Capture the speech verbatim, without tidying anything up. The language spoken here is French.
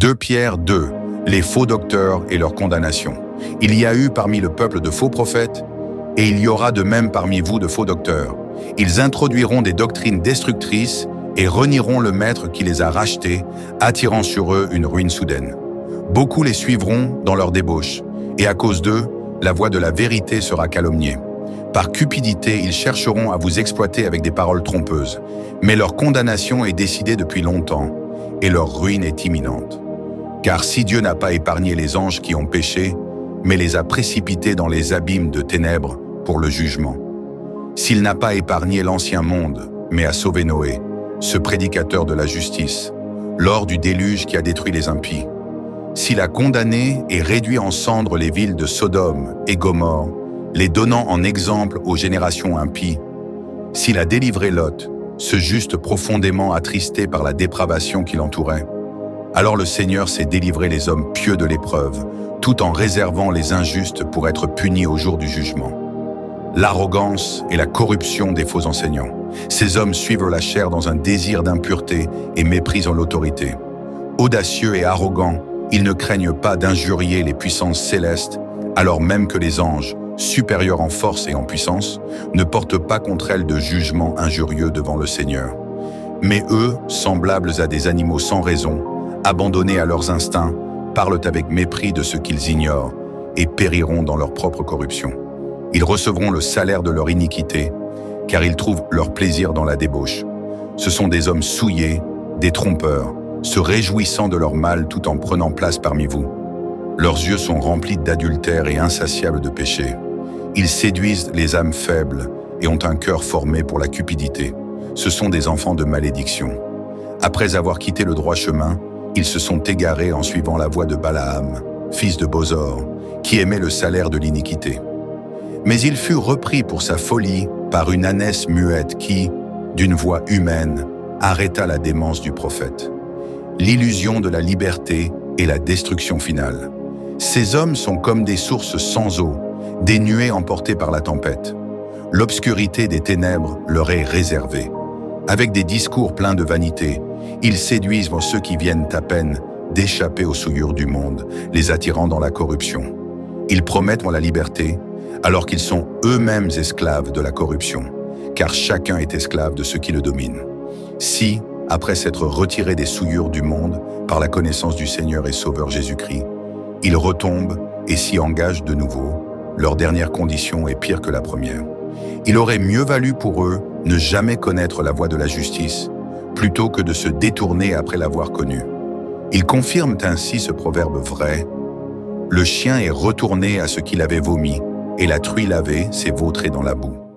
deux Pierre deux, les faux docteurs et leur condamnation. Il y a eu parmi le peuple de faux prophètes, et il y aura de même parmi vous de faux docteurs. Ils introduiront des doctrines destructrices et renieront le maître qui les a rachetés, attirant sur eux une ruine soudaine. Beaucoup les suivront dans leur débauche, et à cause d'eux, la voix de la vérité sera calomniée. Par cupidité, ils chercheront à vous exploiter avec des paroles trompeuses, mais leur condamnation est décidée depuis longtemps, et leur ruine est imminente. Car si Dieu n'a pas épargné les anges qui ont péché, mais les a précipités dans les abîmes de ténèbres pour le jugement. S'il n'a pas épargné l'ancien monde, mais a sauvé Noé, ce prédicateur de la justice, lors du déluge qui a détruit les impies. S'il a condamné et réduit en cendres les villes de Sodome et Gomorrhe, les donnant en exemple aux générations impies, s'il a délivré Lot, ce juste profondément attristé par la dépravation qui l'entourait, alors le Seigneur sait délivrer les hommes pieux de l'épreuve, tout en réservant les injustes pour être punis au jour du jugement. L'arrogance et la corruption des faux enseignants. Ces hommes suivent la chair dans un désir d'impureté et méprisent l'autorité. Audacieux et arrogants, ils ne craignent pas d'injurier les puissances célestes, alors même que les anges, supérieurs en force et en puissance, ne portent pas contre elles de jugement injurieux devant le Seigneur. Mais eux, semblables à des animaux sans raison, abandonnés à leurs instincts, parlent avec mépris de ce qu'ils ignorent et périront dans leur propre corruption. Ils recevront le salaire de leur iniquité, car ils trouvent leur plaisir dans la débauche. Ce sont des hommes souillés, des trompeurs, se réjouissant de leur mal tout en prenant place parmi vous. Leurs yeux sont remplis d'adultère et insatiables de péché. Ils séduisent les âmes faibles et ont un cœur formé pour la cupidité. Ce sont des enfants de malédiction. Après avoir quitté le droit chemin, ils se sont égarés en suivant la voie de Balaam, fils de Bosor, qui aimait le salaire de l'iniquité. Mais il fut repris pour sa folie par une ânesse muette qui, d'une voix humaine, arrêta la démence du prophète. L'illusion de la liberté et la destruction finale. Ces hommes sont comme des sources sans eau, des nuées emportées par la tempête. L'obscurité des ténèbres leur est réservée. Avec des discours pleins de vanité, ils séduisent ceux qui viennent à peine d'échapper aux souillures du monde, les attirant dans la corruption. Ils promettent la liberté, alors qu'ils sont eux-mêmes esclaves de la corruption, car chacun est esclave de ceux qui le dominent. Si, après s'être retirés des souillures du monde par la connaissance du Seigneur et Sauveur Jésus-Christ, ils retombent et s'y engagent de nouveau, leur dernière condition est pire que la première. Il aurait mieux valu pour eux ne jamais connaître la voie de la justice, plutôt que de se détourner après l'avoir connue. Ils confirment ainsi ce proverbe vrai: le chien est retourné à ce qu'il avait vomi, et la truie lavée s'est vautrée dans la boue.